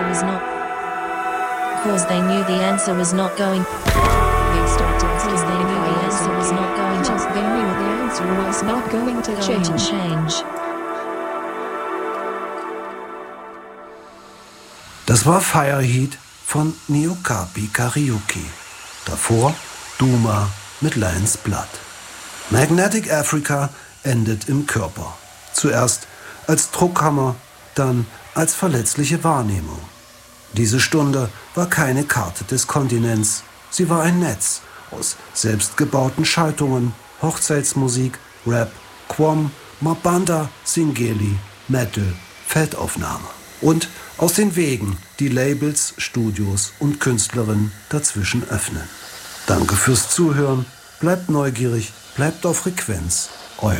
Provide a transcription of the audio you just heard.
answer was not. Cause they knew the answer was not going. They started Cause they knew the answer was not going to. They knew the answer was not going to change. Das war Fireheat von Niokapi Kariuki. Davor Duma mit Lion's Blood. Magnetic Africa endet im Körper. Zuerst als Druckhammer, dann als verletzliche Wahrnehmung. Diese Stunde war keine Karte des Kontinents. Sie war ein Netz aus selbstgebauten Schaltungen, Hochzeitsmusik, Rap, Quom, Mabanda, Singeli, Metal, Feldaufnahme. Und aus den Wegen, die Labels, Studios und Künstlerinnen dazwischen öffnen. Danke fürs Zuhören, bleibt neugierig, bleibt auf Frequenz.